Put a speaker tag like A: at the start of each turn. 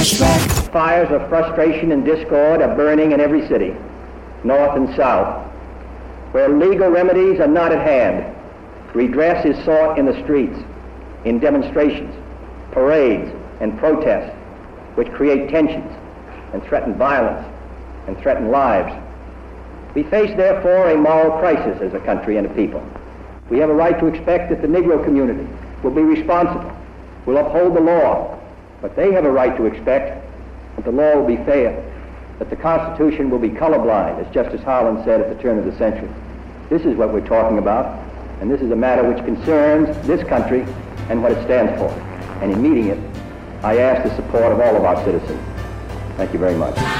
A: Flashback.
B: Fires of frustration and discord are burning in every city, north and south. Where legal remedies are not at hand, redress is sought in the streets, in demonstrations, parades, and protests, which create tensions and threaten violence and threaten lives. We face, therefore, a moral crisis as a country and a people. We have a right to expect that the Negro community will be responsible, will uphold the law, but they have a right to expect that the law will be fair, that the Constitution will be colorblind, as Justice Harlan said at the turn of the century. This is what we're talking about, and this is a matter which concerns this country and what it stands for. And in meeting it, I ask the support of all of our citizens. Thank you very much.